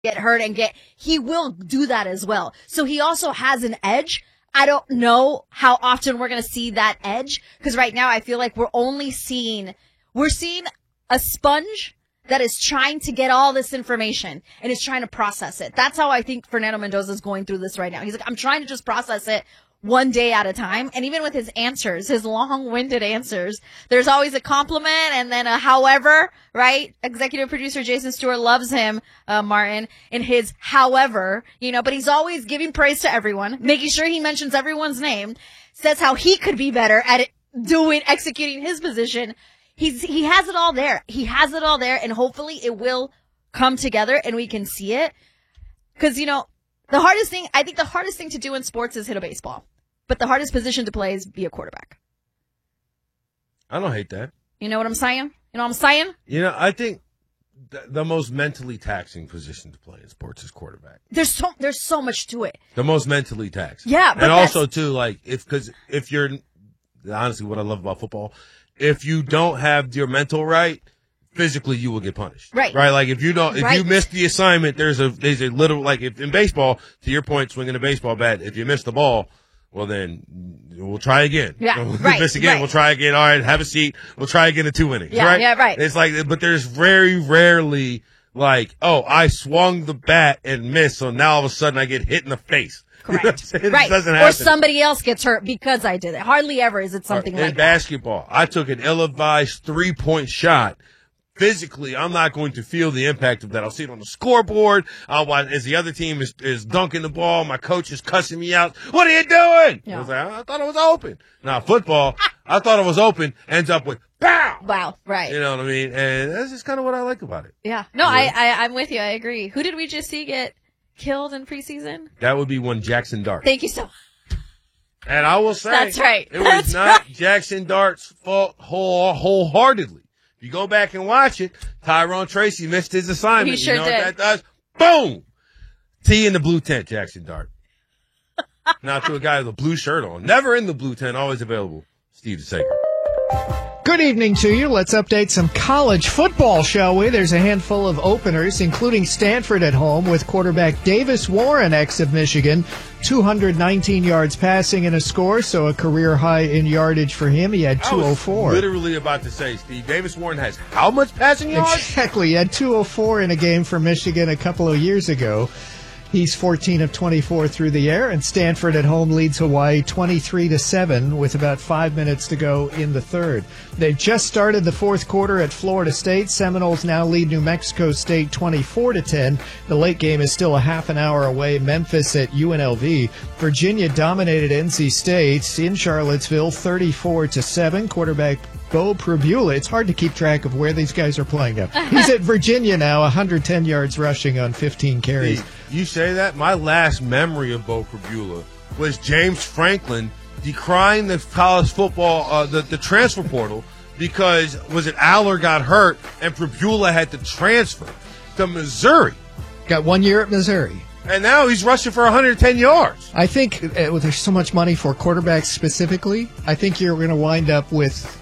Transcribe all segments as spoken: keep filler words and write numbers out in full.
get hurt and get, he will do that as well. So he also has an edge. I don't know how often we're going to see that edge, because right now I feel like we're only seeing, we're seeing a sponge that is trying to get all this information and is trying to process it. That's how I think Fernando Mendoza is going through this right now. He's like, I'm trying to just process it one day at a time. And even with his answers, his long-winded answers, there's always a compliment and then a however, right? Executive producer Jason Stewart loves him, uh, Martin, in his however, you know, but he's always giving praise to everyone, making sure he mentions everyone's name, says how he could be better at it, doing, executing his position. He's, he has it all there. He has it all there, and hopefully it will come together and we can see it. Cause, you know, the hardest thing, I think the hardest thing to do in sports is hit a baseball. But the hardest position to play is be a quarterback. I don't hate that. You know what I'm saying? You know what I'm saying? You know, I think th- the most mentally taxing position to play in sports is quarterback. There's so there's so much to it. The most mentally taxing. Yeah, but and that's... also too, like if because if you're honestly what I love about football, if you don't have your mental right, physically you will get punished. Right. Right. Like if you don't, if right. you miss the assignment, there's a there's a little like if in baseball, to your point, swinging a baseball bat, if you miss the ball. Well, then we'll try again. Yeah, we'll right, miss again. right. We'll try again. All right, have a seat. We'll try again in two innings. Yeah, right? yeah, right. It's like, but there's very rarely like, oh, I swung the bat and missed, so now all of a sudden I get hit in the face. Correct. It right. doesn't or happen. somebody else gets hurt because I did it. Hardly ever is it something in like basketball, that. I took an ill-advised three-point shot. Physically, I'm not going to feel the impact of that. I'll see it on the scoreboard. I'll watch as the other team is, is dunking the ball. My coach is cussing me out. What are you doing? Yeah. I was like, I thought it was open. Now, football, I thought it was open, ends up with pow! Wow, right. You know what I mean? And that's just kind of what I like about it. Yeah. No, yeah. I, I, I'm with you. I agree. Who did we just see get killed in preseason? That would be one Jackson Dart. Thank you so much. And I will say, that's right. It That's was not right. Jackson Dart's fault whole, wholeheartedly. If you go back and watch it, Tyrone Tracy missed his assignment. He sure you know did. what that does? Boom! T in the blue tent, Jackson Dart. Now to a guy with a blue shirt on. Never in the blue tent, always available. Steve DeSager. Good evening to you. Let's update some college football, shall we? There's a handful of openers, including Stanford at home with quarterback Davis Warren, ex of Michigan. two hundred nineteen yards passing and a score, so a career high in yardage for him. He had two oh four. I was literally about to say, Steve, Davis Warren has how much passing yards? Exactly. He had two oh four in a game for Michigan a couple of years ago. He's fourteen of twenty-four through the air, and Stanford at home leads Hawaii twenty-three to seven with about five minutes to go in the third. They've just started the fourth quarter at Florida State. Seminoles now lead New Mexico State twenty-four to ten. The late game is still a half an hour away. Memphis at U N L V. Virginia dominated N C State in Charlottesville thirty-four to seven. Quarterback Bo Prabula. It's hard to keep track of where these guys are playing now. He's at Virginia now, one hundred ten yards rushing on fifteen carries. Steve, you say that? My last memory of Bo Prabula was James Franklin decrying the college football, uh, the, the transfer portal because, was it Aller got hurt and Prabula had to transfer to Missouri. Got one year at Missouri. And now he's rushing for one hundred ten yards. I think uh, there's so much money for quarterbacks specifically. I think you're going to wind up with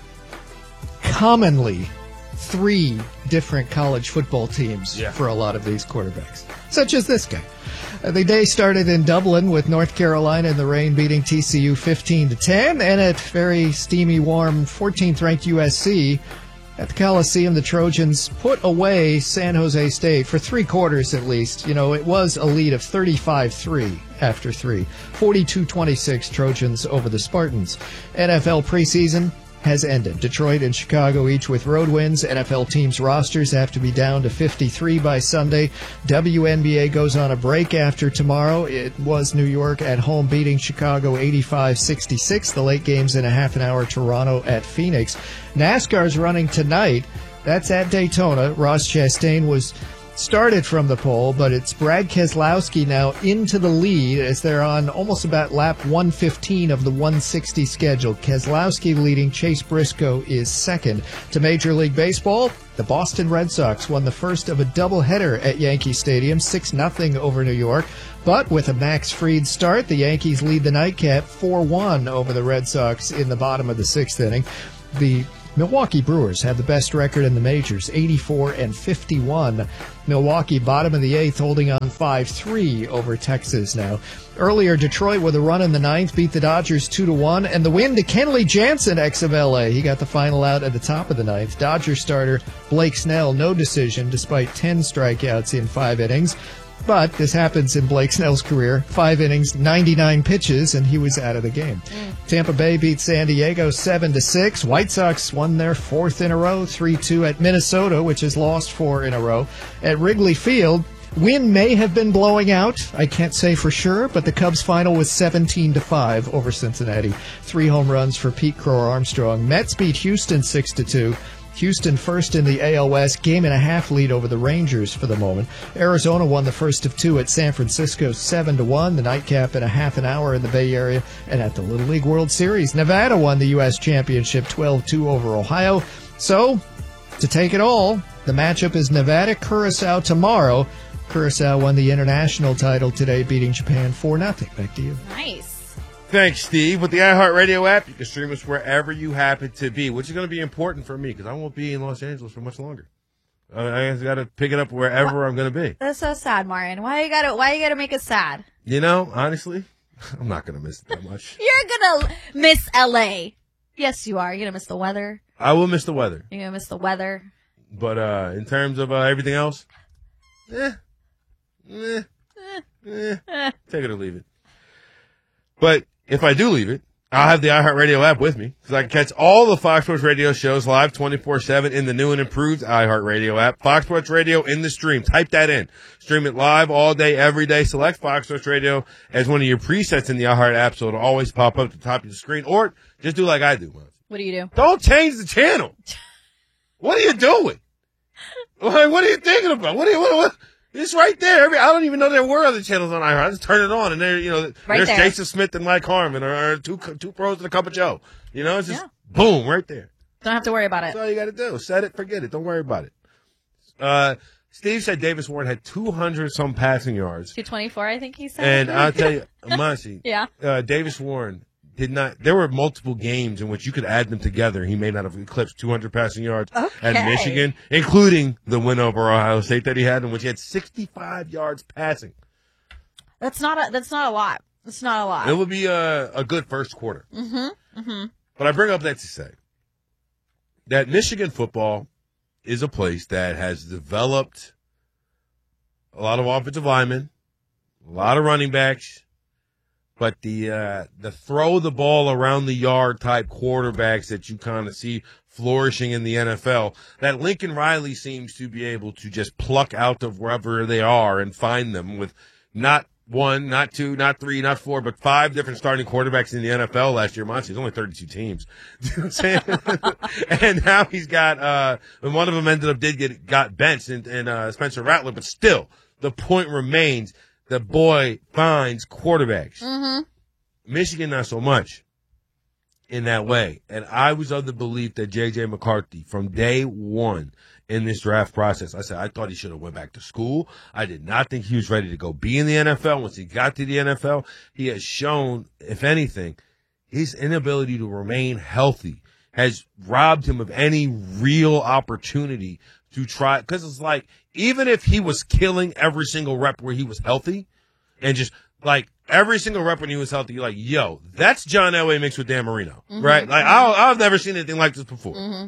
commonly three different college football teams yeah. for a lot of these quarterbacks, such as this guy. Uh, the day started in Dublin with North Carolina in the rain beating T C U fifteen to ten, and at very steamy, warm fourteenth ranked U S C at the Coliseum, the Trojans put away San Jose State for three quarters at least. You know, it was a lead of thirty-five three after three. forty-two twenty-six Trojans over the Spartans. N F L preseason has ended. Detroit and Chicago each with road wins. N F L teams' rosters have to be down to fifty-three by Sunday. W N B A goes on a break after tomorrow. It was New York at home beating Chicago eighty-five sixty-six. The late games in a half an hour. Toronto at Phoenix. NASCAR's running tonight. That's at Daytona. Ross Chastain was started from the pole, but it's Brad Keselowski now into the lead as they're on almost about lap one fifteen of the one sixty schedule. Keselowski leading, Chase Briscoe is second. To Major League Baseball, the Boston Red Sox won the first of a doubleheader at Yankee Stadium, six nothing over New York. But with a Max Fried start, the Yankees lead the nightcap four one over the Red Sox in the bottom of the sixth inning. The Milwaukee Brewers had the best record in the majors, eighty-four and fifty-one. Milwaukee, bottom of the eighth, holding on five three over Texas now. Earlier, Detroit, with a run in the ninth, beat the Dodgers two to one, and the win to Kenley Jansen, ex of L A. He got the final out at the top of the ninth. Dodgers starter Blake Snell, no decision, despite ten strikeouts in five innings. But this happens in Blake Snell's career. Five innings, ninety-nine pitches, and he was out of the game. Mm. Tampa Bay beat San Diego seven to six. White Sox won their fourth in a row, three two at Minnesota, which has lost four in a row. At Wrigley Field, wind may have been blowing out. I can't say for sure, but the Cubs' final was seventeen to five over Cincinnati. Three home runs for Pete Crow-Armstrong. Mets beat Houston six to two. Houston first in the A L West, game and a half lead over the Rangers for the moment. Arizona won the first of two at San Francisco seven to one, the nightcap in a half an hour in the Bay Area. And at the Little League World Series, Nevada won the U S Championship twelve two over Ohio. So, to take it all, the matchup is Nevada-Curacao tomorrow. Curacao won the international title today, beating Japan four nothing. Back to you. Nice. Thanks, Steve. With the iHeartRadio app, you can stream us wherever you happen to be, which is going to be important for me because I won't be in Los Angeles for much longer. Uh, I got to pick it up wherever what? I'm going to be. That's so sad, Martin. Why you got to? Why you got to make us sad? You know, honestly, I'm not going to miss it that much. You're gonna miss L A. Yes, you are. You're gonna miss the weather. I will miss the weather. You're gonna miss the weather. But uh, in terms of uh, everything else, eh, eh, eh, eh, take it or leave it. But if I do leave it, I'll have the iHeartRadio app with me because I can catch all the Fox Sports Radio shows live twenty-four seven in the new and improved iHeartRadio app. Fox Sports Radio in the stream. Type that in. Stream it live all day, every day. Select Fox Sports Radio as one of your presets in the iHeart app so it'll always pop up at the top of the screen. Or just do like I do. What do you do? Don't change the channel. What are you doing? Like, what are you thinking about? What are you, what, what? It's right there. Every, I don't even know there were other channels on iHeart. I just turn it on, and there, you know, right there's there. Jason Smith and Mike Harmon, or, or two two pros and a cup of Joe. You know, it's just yeah. boom right there. Don't have to worry about it. That's all you got to do. Set it, forget it. Don't worry about it. Uh, Steve said Davis Warren had two hundred some passing yards. two twenty-four, I think he said. And I'll tell you, Monty, yeah. uh, Davis Warren did not. There were multiple games in which you could add them together. He may not have eclipsed two hundred passing yards okay. at Michigan, including the win over Ohio State that he had, in which he had sixty-five yards passing. That's not a. That's not a lot. That's not a lot. It would be a, a good first quarter. Mm-hmm. Mm-hmm. But I bring up that to say that Michigan football is a place that has developed a lot of offensive linemen, a lot of running backs. But the uh, the throw the ball around the yard type quarterbacks that you kind of see flourishing in the N F L, that Lincoln Riley seems to be able to just pluck out of wherever they are and find them with not one, not two, not three, not four, but five different starting quarterbacks in the N F L last year. Monty, there's only thirty-two teams. You know what I'm saying? And now he's got, uh, and one of them ended up did get got benched in, in uh, Spencer Rattler, but still, the point remains. The boy finds quarterbacks. Mm-hmm. Michigan, not so much in that way. And I was of the belief that J J. McCarthy, from day one in this draft process, I said, I thought he should have went back to school. I did not think he was ready to go be in the N F L. Once he got to the N F L, he has shown, if anything, his inability to remain healthy has robbed him of any real opportunity to try. Because it's like, even if he was killing every single rep where he was healthy and just like every single rep when he was healthy, you're like, yo, that's John Elway mixed with Dan Marino, mm-hmm. right? Like, I'll, I've never seen anything like this before. Mm-hmm.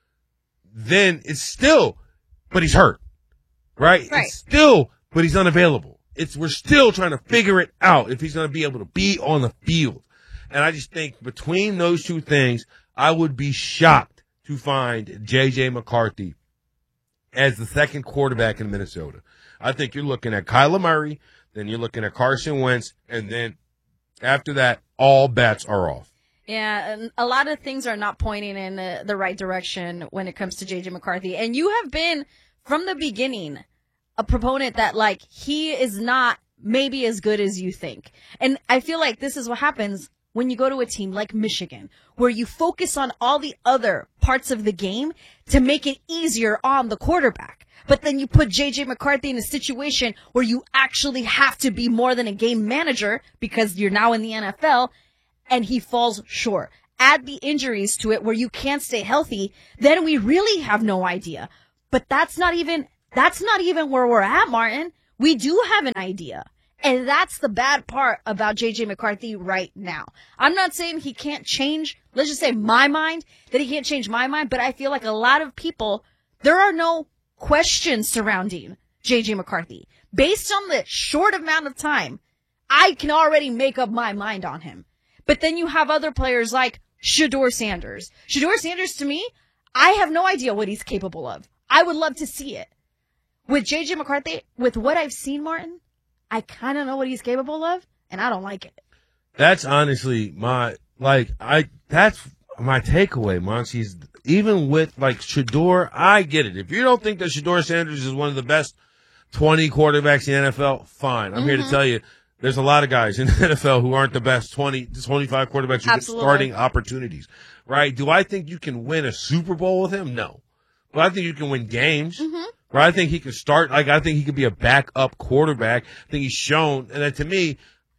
Then it's still, but he's hurt, right? right? It's still, but he's unavailable. It's, we're still trying to figure it out if he's going to be able to be on the field. And I just think between those two things, I would be shocked to find J J. McCarthy as the second quarterback in Minnesota. I think you're looking at Kyler Murray, then you're looking at Carson Wentz, and then after that, all bets are off. Yeah, and a lot of things are not pointing in the, the right direction when it comes to J J. McCarthy. And you have been, from the beginning, a proponent that, like, he is not maybe as good as you think. And I feel like this is what happens when you go to a team like Michigan, where you focus on all the other parts of the game to make it easier on the quarterback. But then you put J J. McCarthy in a situation where you actually have to be more than a game manager because you're now in the N F L, and he falls short. add the injuries to it where you can't stay healthy, then we really have no idea. But that's not even, that's not even where we're at, Martin. We do have an idea. And that's the bad part about J J McCarthy right now. I'm not saying he can't change, let's just say my mind, that he can't change my mind, but I feel like a lot of people, there are no questions surrounding J J McCarthy. Based on the short amount of time, I can already make up my mind on him. But then you have other players like Shedeur Sanders. Shedeur Sanders, to me, I have no idea what he's capable of. I would love to see it. With J J McCarthy, with what I've seen, Martin, I kind of know what he's capable of, and I don't like it. That's honestly my, like, I, that's my takeaway, Monty's. Even with, like, Shedeur, I get it. If you don't think that Shedeur Sanders is one of the best twenty quarterbacks in the N F L, fine. I'm mm-hmm. here to tell you, there's a lot of guys in the N F L who aren't the best twenty to twenty-five quarterbacks who Absolutely. Get starting opportunities, right? Do I think you can win a Super Bowl with him? No. But I think you can win games. Mm-hmm. Right? I think he could start, like, I think he could be a backup quarterback. I think he's shown, and that to me,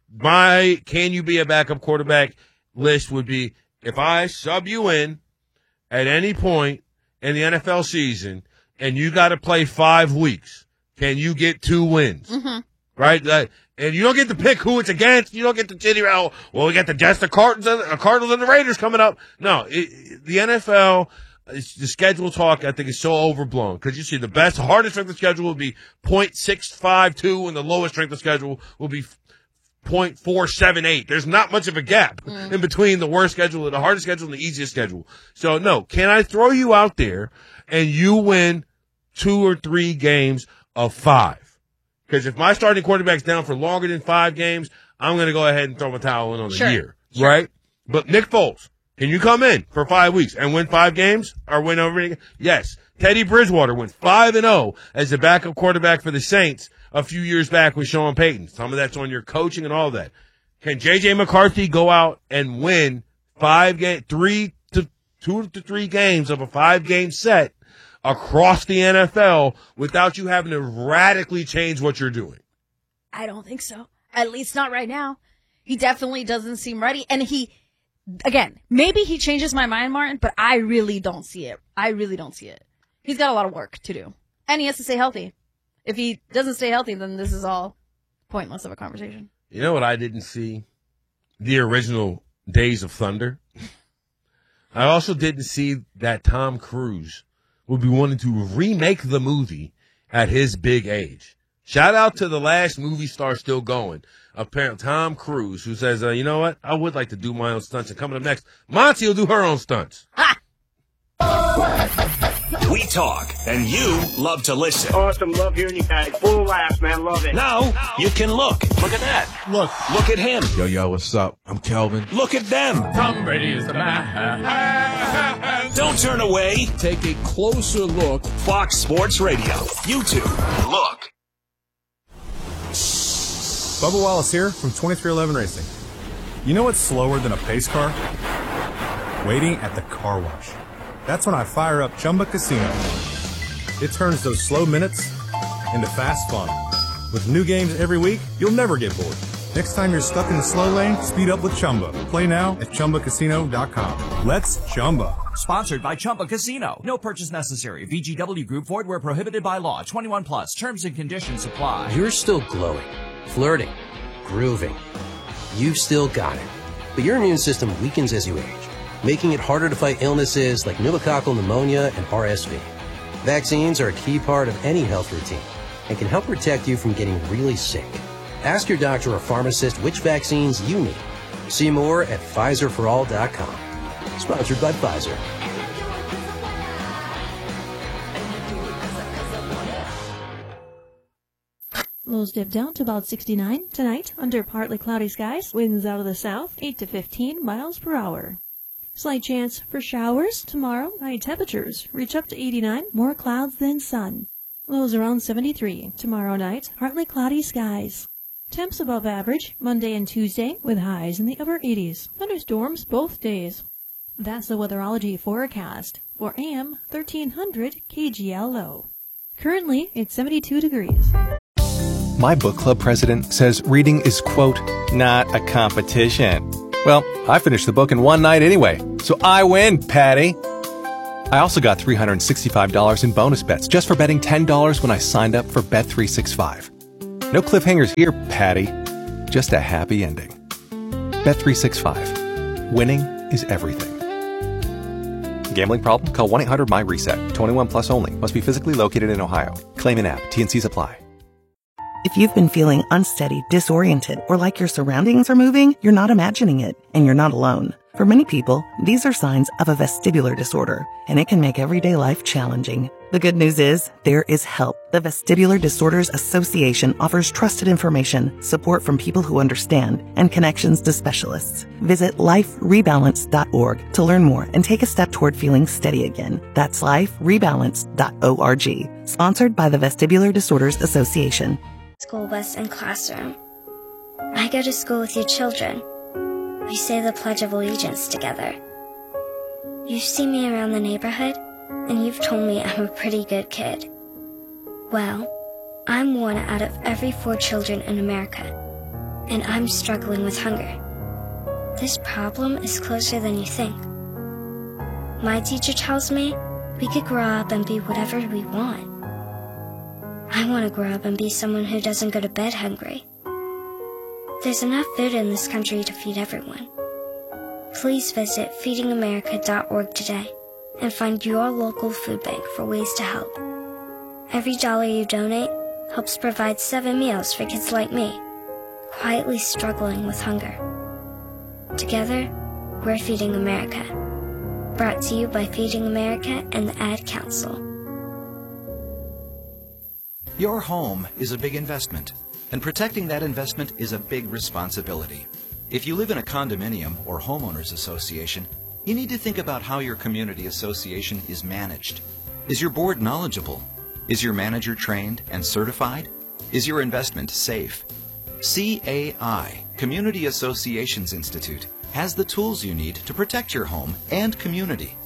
my can you be a backup quarterback list would be if I sub you in at any point in the N F L season and you got to play five weeks, can you get two wins? Mm-hmm. Right? Uh, and you don't get to pick who it's against. You don't get to sit here, oh, well, we got the Jets, the Cardinals, and the Cardinals and the Raiders coming up. No, it, the N F L, it's, the schedule talk, I think, is so overblown. Because you see, the best, hardest strength of schedule will be point six five two, and the lowest strength of schedule will be point four seven eight. There's not much of a gap mm. in between the worst schedule, the hardest schedule, and the easiest schedule. So, no, can I throw you out there and you win two or three games of five? Because if my starting quarterback's down for longer than five games, I'm going to go ahead and throw my towel in on the sure. year, sure. right? But Nick Foles, can you come in for five weeks and win five games or win over? Yes. Teddy Bridgewater went five and oh as the backup quarterback for the Saints a few years back with Sean Payton. Some of that's on your coaching and all that. Can J J McCarthy go out and win five game, three to two to three games of a five game set across the N F L without you having to radically change what you're doing? I don't think so. At least not right now. He definitely doesn't seem ready. And he, again, maybe he changes my mind, Martin, but I really don't see it. I really don't see it. He's got a lot of work to do. And he has to stay healthy. If he doesn't stay healthy, then this is all pointless of a conversation. You know what I didn't see? The original Days of Thunder. I also didn't see that Tom Cruise would be wanting to remake the movie at his big age. Shout out to the last movie star still going, apparently Tom Cruise, who says, uh, you know what? I would like to do my own stunts. And coming up next, Monty will do her own stunts. Ha! We talk, and you love to listen. Awesome. Love hearing you guys. Full laughs, man. Love it. Now, you can look. Look at that. Look. Look at him. Yo, yo, what's up? I'm Kelvin. Look at them. Tom Brady is the man. Don't turn away. Take a closer look. Fox Sports Radio. YouTube. Look. Bubba Wallace here from twenty-three eleven Racing. You know what's slower than a pace car? Waiting at the car wash. That's when I fire up Chumba Casino. It turns those slow minutes into fast fun. With new games every week, you'll never get bored. Next time you're stuck in the slow lane, speed up with Chumba. Play now at Chumba Casino dot com. Let's Chumba. Sponsored by Chumba Casino. No purchase necessary. V G W Group. Void where prohibited by law. twenty-one plus. Terms and conditions apply. You're still glowing, flirting, grooving. You've still got it. But your immune system weakens as you age, making it harder to fight illnesses like pneumococcal pneumonia and R S V. Vaccines are a key part of any health routine and can help protect you from getting really sick. Ask your doctor or pharmacist which vaccines you need. See more at Pfizer for all dot com. Sponsored by Pfizer. Lows dip down to about sixty-nine tonight under partly cloudy skies. Winds out of the south, eight to fifteen miles per hour. Slight chance for showers tomorrow. High temperatures reach up to eighty-nine, more clouds than sun. Lows around seventy-three. Tomorrow night, partly cloudy skies. Temps above average Monday and Tuesday with highs in the upper eighties. Thunderstorms both days. That's the weatherology forecast for A M thirteen hundred K G L O. Currently, it's seventy-two degrees. My book club president says reading is, quote, not a competition. Well, I finished the book in one night anyway, so I win, Patty. I also got three hundred sixty-five dollars in bonus bets just for betting ten dollars when I signed up for Bet three sixty-five. No cliffhangers here, Patty. Just a happy ending. Bet three sixty-five. Winning is everything. Gambling problem? Call one eight hundred my reset. twenty-one plus only. Must be physically located in Ohio. Claim in app. T N Cs apply. If you've been feeling unsteady, disoriented, or like your surroundings are moving, you're not imagining it, and you're not alone. For many people, these are signs of a vestibular disorder, and it can make everyday life challenging. The good news is, there is help. The Vestibular Disorders Association offers trusted information, support from people who understand, and connections to specialists. Visit life rebalance dot org to learn more and take a step toward feeling steady again. That's life rebalance dot org. Sponsored by the Vestibular Disorders Association. School bus and classroom. I go to school with your children. We say the Pledge of Allegiance together. You've seen me around the neighborhood, and you've told me I'm a pretty good kid. Well, I'm one out of every four children in America, and I'm struggling with hunger. This problem is closer than you think. My teacher tells me we could grow up and be whatever we want. I want to grow up and be someone who doesn't go to bed hungry. There's enough food in this country to feed everyone. Please visit feeding america dot org today and find your local food bank for ways to help. Every dollar you donate helps provide seven meals for kids like me, quietly struggling with hunger. Together, we're Feeding America. Brought to you by Feeding America and the Ad Council. Your home is a big investment, and protecting that investment is a big responsibility. If you live in a condominium or homeowners association, you need to think about how your community association is managed. Is your board knowledgeable? Is your manager trained and certified? Is your investment safe? C A I, Community Associations Institute, has the tools you need to protect your home and community.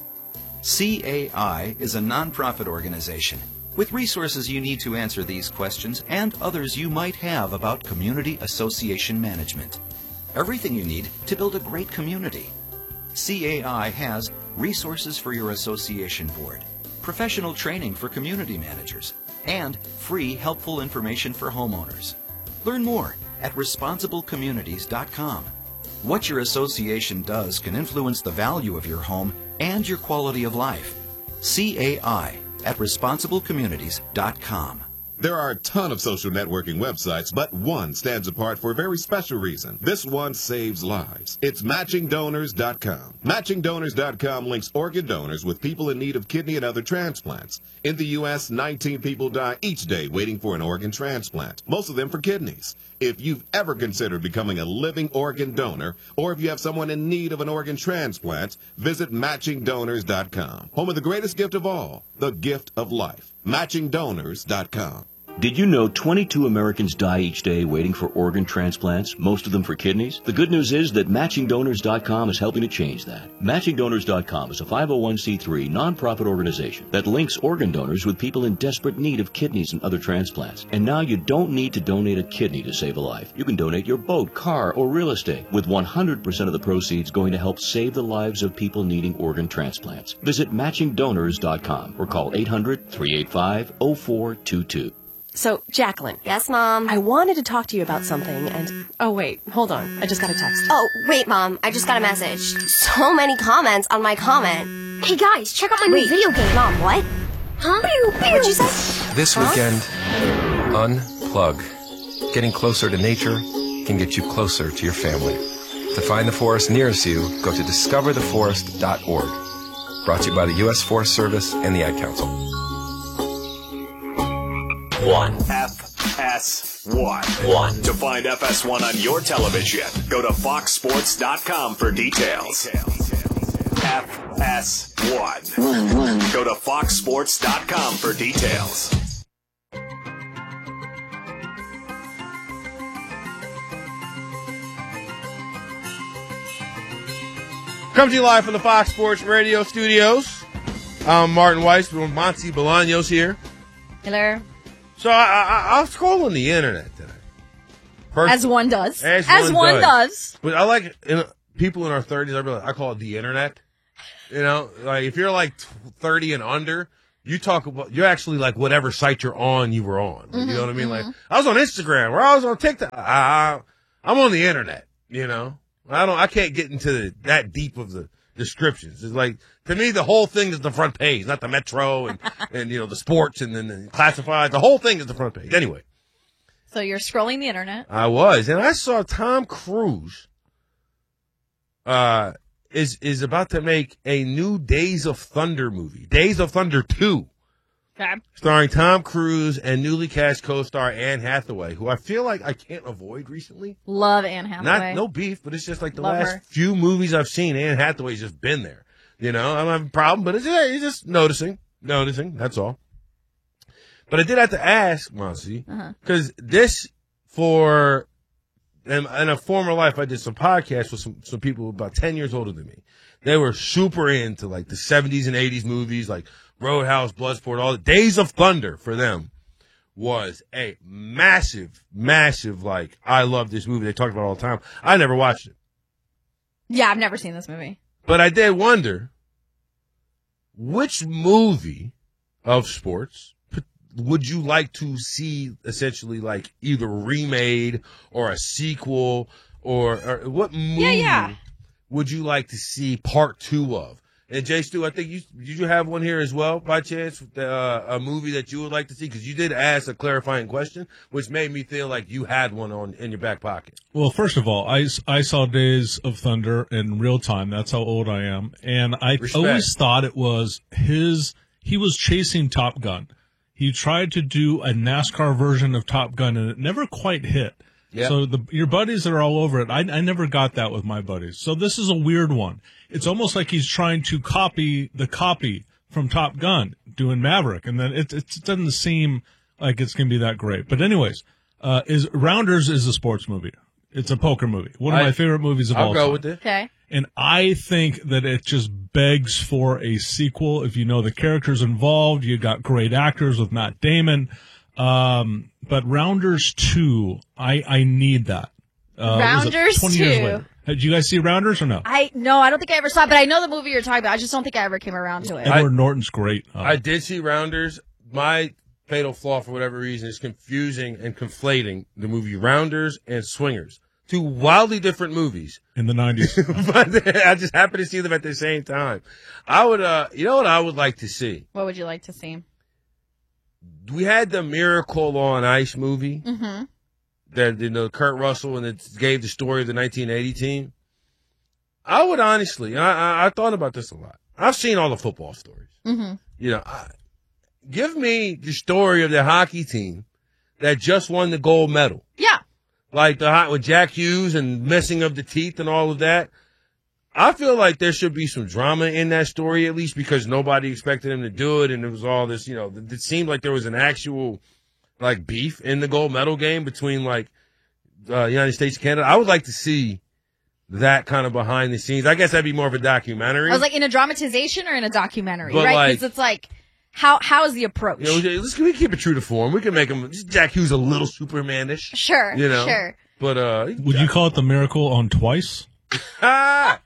C A I is a nonprofit organization with resources you need to answer these questions and others you might have about community association management. Everything you need to build a great community. C A I has resources for your association board, professional training for community managers, and free helpful information for homeowners. Learn more at responsible communities dot com. What your association does can influence the value of your home and your quality of life. C A I at responsible communities dot com. There are a ton of social networking websites, but one stands apart for a very special reason. This one saves lives. It's matching donors dot com. matching donors dot com links organ donors with people in need of kidney and other transplants. In the U S, nineteen people die each day waiting for an organ transplant, most of them for kidneys. If you've ever considered becoming a living organ donor, or if you have someone in need of an organ transplant, visit matching donors dot com. Home of the greatest gift of all, the gift of life. matching donors dot com. Did you know twenty-two Americans die each day waiting for organ transplants, most of them for kidneys? The good news is that matching donors dot com is helping to change that. matching donors dot com is a five oh one c three nonprofit organization that links organ donors with people in desperate need of kidneys and other transplants. And now you don't need to donate a kidney to save a life. You can donate your boat, car, or real estate, with one hundred percent of the proceeds going to help save the lives of people needing organ transplants. Visit matching donors dot com or call eight hundred, three eight five, oh four two two. So, Jacqueline. Yes, Mom? I wanted to talk to you about something, and... Oh, wait. Hold on. I just got a text. Oh, wait, Mom. I just got a message. So many comments on my comment. Hey, guys, check out my wait. new video game. Mom, what? Huh? Pew, pew. What'd you say? This huh? weekend, unplug. Getting closer to nature can get you closer to your family. To find the forest nearest you, go to discover the forest dot org. Brought to you by the U S Forest Service and the Ad Council. One. F S one. One. To find F S one on your television, go to fox sports dot com for details. F S one. One, one. Go to fox sports dot com for details. Coming to you live from the Fox Sports Radio studios. I'm Martin Weiss with Monty Bolaños here. Hello. So I, I, I was scrolling the internet today. First, as one does. As, as one, one does. does. But I like, you know, people in our thirties, I, really, I call it the internet. You know, like if you're like thirty and under, you talk about, you're actually like whatever site you're on, you were on. Mm-hmm, you know what I mean? mm-hmm. Like I was on Instagram or I was on TikTok. I, I'm on the internet, you know, I don't, I can't get into the, that deep of the descriptions. It's like, to me, the whole thing is the front page, not the Metro and, and, you know, the sports and then the classifieds. The whole thing is the front page. Anyway. So you're scrolling the internet. I was, and I saw Tom Cruise, uh, is, is about to make a new Days of Thunder movie. Days of Thunder two. Okay. Starring Tom Cruise and newly cast co-star Anne Hathaway, who I feel like I can't avoid recently. Love Anne Hathaway. Not no beef, but it's just like the Love last her. few movies I've seen, Anne Hathaway's just been there. You know, I don't have a problem, but it's, yeah, it's just noticing, noticing. That's all. But I did have to ask, Monsi, because uh-huh. this for, in, in a former life, I did some podcasts with some, some people about ten years older than me. They were super into like the seventies and eighties movies, like Roadhouse, Bloodsport, all the Days of Thunder for them was a massive, massive, like, I love this movie. They talk about it all the time. I never watched it. Yeah, I've never seen this movie. But I did wonder, which movie of sports would you like to see essentially like either remade or a sequel or, or what movie yeah, yeah. would you like to see part two of? And Jay Stu, I think you did you have one here as well by chance, uh, a movie that you would like to see? Because you did ask a clarifying question, which made me feel like you had one on in your back pocket. Well, first of all, I, I saw Days of Thunder in real time. That's how old I am. And I Respect. always thought it was his, he was chasing Top Gun. He tried to do a NASCAR version of Top Gun, and it never quite hit. Yep. So the, your buddies that are all over it, I, I never got that with my buddies. So this is a weird one. It's almost like he's trying to copy the copy from Top Gun, doing Maverick, and then it, it doesn't seem like it's going to be that great. But anyways, uh, is Rounders is a sports movie. It's a poker movie. One of I, my favorite movies of I'll all go time. with it. Okay. And I think that it just begs for a sequel. If you know the characters involved, you got great actors with Matt Damon. Um, but Rounders two, I, I need that. Uh, Rounders twenty two. years later. Did you guys see Rounders or no? I no, I don't think I ever saw it, but I know the movie you're talking about. I just don't think I ever came around to it. Edward Norton's great. Uh, I did see Rounders. My fatal flaw, for whatever reason, is confusing and conflating the movie Rounders and Swingers. Two wildly different movies. In the nineties. But I just happen to see them at the same time. I would, uh, you know what I would like to see? What would you like to see? We had the Miracle on Ice movie. Mm-hmm. That, you know, Kurt Russell, and it gave the story of the nineteen eighty team. I would honestly, I, I, I thought about this a lot. I've seen all the football stories. Mm-hmm. You know, I, give me the story of the hockey team that just won the gold medal. Yeah. Like the with Jack Hughes and messing of the teeth and all of that. I feel like there should be some drama in that story, at least because nobody expected him to do it, and it was all this, you know, it seemed like there was an actual, like, beef in the gold medal game between, like, uh, United States and Canada. I would like to see that kind of behind the scenes. I guess that'd be more of a documentary. I was like, in a dramatization or in a documentary, But, right? like- Because it's like, how how is the approach? You know, let's we keep it true to form. We can make him Jack Hughes a little Superman-ish. Sure, you know, sure. But uh, Would you call it the Miracle on Twice? ah,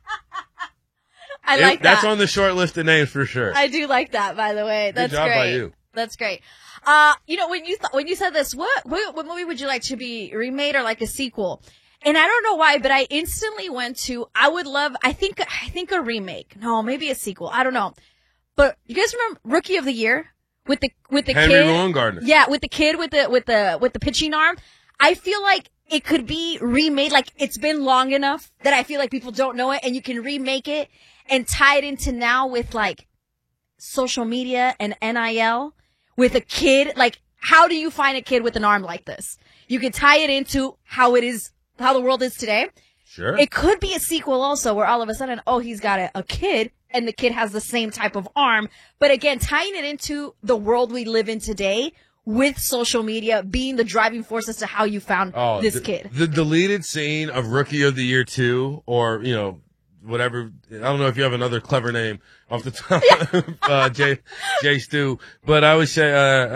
I it- like that. That's on the short list of names for sure. I do like that, by the way. That's job great. by you. That's great. Uh, you know, when you th- when you said this, what, what what movie would you like to be remade or like a sequel? And I don't know why, but I instantly went to I would love. I think I think a remake. No, maybe a sequel. I don't know. But you guys remember Rookie of the Year with the with the Henry kid? Rowengartner. Yeah, with the kid with the with the with the pitching arm. I feel like it could be remade. Like it's been long enough that I feel like people don't know it, and you can remake it and tie it into now with like social media and N I L with a kid. Like, how do you find a kid with an arm like this? You can tie it into how it is, how the world is today. Sure. It could be a sequel also where all of a sudden, oh, he's got a, a kid and the kid has the same type of arm. But again, tying it into the world we live in today with social media being the driving force as to how you found Oh, this the, kid. The deleted scene of Rookie of the Year two, or, you know, whatever. I don't know if you have another clever name off the top, uh, Jay, Jay Stu, but I would say, uh, uh,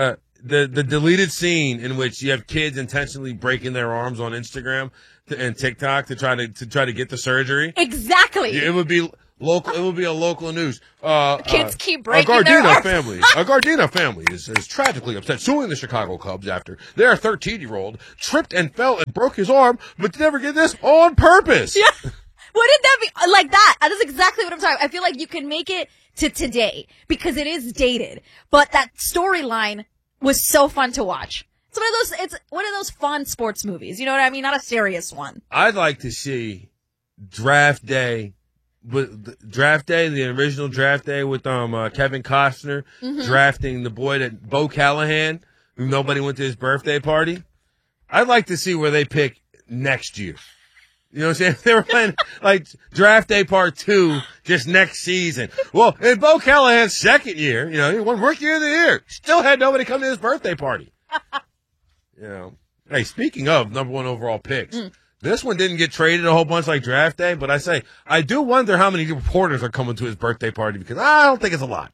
the the deleted scene in which you have kids intentionally breaking their arms on Instagram to, and TikTok to try to to try to get the surgery. Exactly. It would be local. It would be a local news. Uh, Kids uh, keep breaking a Gardena their arms. family. A Gardena family is, is tragically upset, suing the Chicago Cubs after their thirteen-year-old tripped and fell and broke his arm, but did never get this on purpose. Yeah. Wouldn't that be like that? That is exactly what I'm talking about. I feel like you can make it to today because it is dated, but that storyline was so fun to watch. It's one of those, it's one of those fun sports movies. You know what I mean? Not a serious one. I'd like to see Draft Day, but the Draft Day, the original Draft Day with um uh, Kevin Costner Mhm. drafting the boy that Bo Callahan, who nobody went to his birthday party. I'd like to see where they pick next year. You know what I'm saying? They were playing like Draft Day Part Two just next season. Well, in Bo Callahan's second year, you know, he won Rookie of the Year. Still had nobody come to his birthday party. You know. Hey, speaking of number one overall picks, Mm. this one didn't get traded a whole bunch like Draft Day, but I say I do wonder how many reporters are coming to his birthday party because I don't think it's a lot.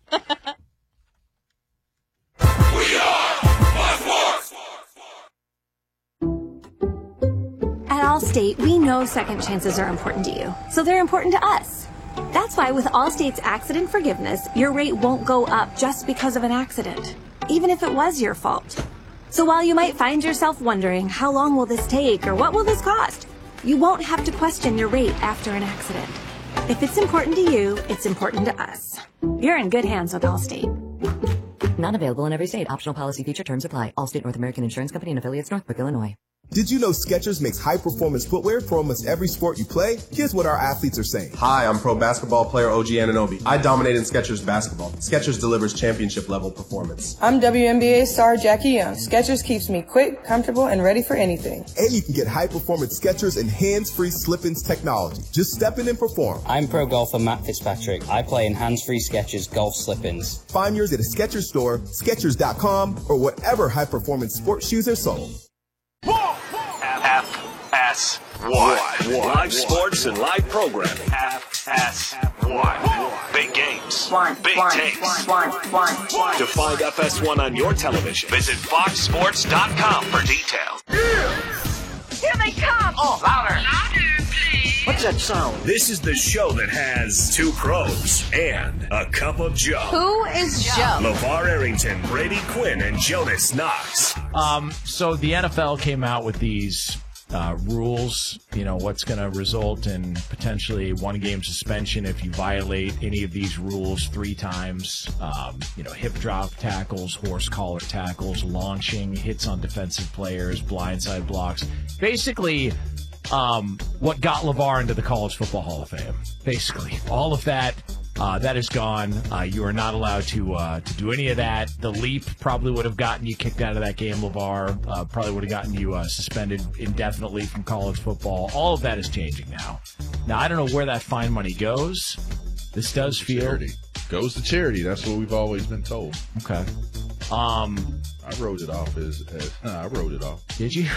At Allstate, we know second chances are important to you, so they're important to us. That's why with Allstate's accident forgiveness, your rate won't go up just because of an accident, even if it was your fault. So while you might find yourself wondering, how long will this take or what will this cost? You won't have to question your rate after an accident. If it's important to you, it's important to us. You're in good hands with Allstate. Not available in every state. Optional policy feature terms apply. Allstate North American Insurance Company and affiliates, Northbrook, Illinois. Did you know Skechers makes high-performance footwear for almost every sport you play? Here's what our athletes are saying. Hi, I'm pro basketball player O G Anunoby. I dominate in Skechers basketball. Skechers delivers championship-level performance. I'm W N B A star Jackie Young. Skechers keeps me quick, comfortable, and ready for anything. And you can get high-performance Skechers and hands-free slip-ins technology. Just step in and perform. I'm pro golfer Matt Fitzpatrick. I play in hands-free Skechers golf slip-ins. Find yours at a Skechers store, Skechers dot com, or whatever high-performance sports shoes are sold. F S one. Live sports and live programming. F S one. Big games. One, Big one, takes. one, one, one. To find F S one on your television, visit fox sports dot com for details. Here they come! Oh, louder! Louder, please! What's that sound? This is the show that has two pros and a cup of Joe. Who is Joe? LeVar Arrington, Brady Quinn, and Jonas Knox. Um, so the N F L came out with these uh, rules, you know, what's going to result in potentially one game suspension if you violate any of these rules three times. Um, you know, hip drop tackles, horse collar tackles, launching, hits on defensive players, blindside blocks. Basically, um, what got LeVar into the College Football Hall of Fame. Basically, all of that. Uh, that is gone. Uh, you are not allowed to uh, to do any of that. The leap probably would have gotten you kicked out of that game, LeVar. Uh, probably would have gotten you uh, suspended indefinitely from college football. All of that is changing now. Now, I don't know where that fine money goes. This does feel... Charity. Goes to charity. That's what we've always been told. Okay. Um, I wrote it off as... as I wrote it off. Did you?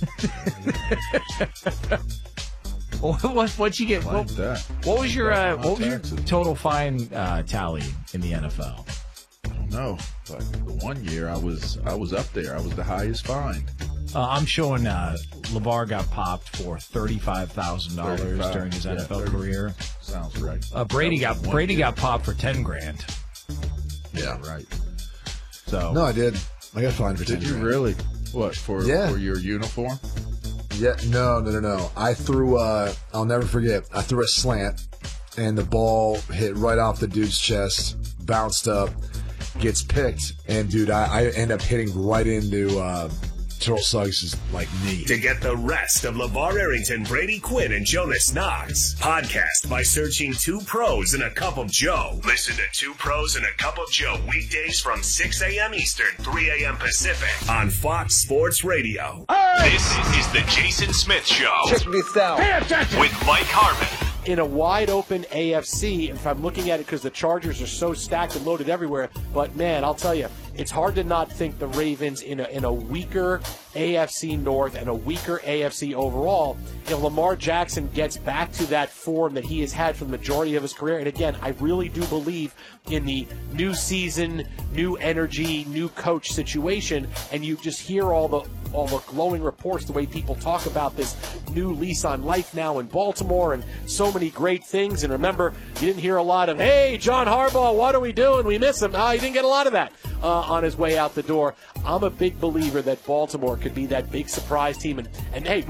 What what what'd you get? What, that. what was your uh, My what was your taxes. total fine uh, tally in the N F L? No, but the one year I was I was up there. I was the highest fined. Uh, I'm showing uh, LeVar got popped for thirty-five thousand dollars thirty-five, during his yeah, N F L thirty. career. Sounds right. Uh, Brady That was got one Brady year. got popped for ten grand. Yeah, right. So No, I did. I got fined for ten Did you grand. really? What for? Yeah. For your uniform? Yeah, no, no, no, no. I threw, uh, I'll never forget, I threw a slant, and the ball hit right off the dude's chest, bounced up, gets picked, and, dude, I, I end up hitting right into uh, Terrell Suggs' like, knee. To get the rest of LeVar Arrington, Brady Quinn, and Jonas Knox, podcast by searching Two Pros and a Cup of Joe. Listen to Two Pros and a Cup of Joe weekdays from six a.m. Eastern, three a.m. Pacific on Fox Sports Radio. This is the Jason Smith Show. Check this out. Pay attention. With Mike Harmon. In a wide open A F C, if I'm looking at it because the Chargers are so stacked and loaded everywhere, but man, I'll tell you, it's hard to not think the Ravens in a, in a weaker A F C North and a weaker A F C overall. If Lamar Jackson gets back to that form that he has had for the majority of his career, and again, I really do believe in the new season, new energy, new coach situation, and you just hear all the all the glowing reports, the way people talk about this new lease on life now in Baltimore and so many great things. And remember, you didn't hear a lot of, hey, John Harbaugh, what are we doing? We miss him. Oh, you didn't get a lot of that uh, on his way out the door. I'm a big believer that Baltimore could be that big surprise team. And, and hey,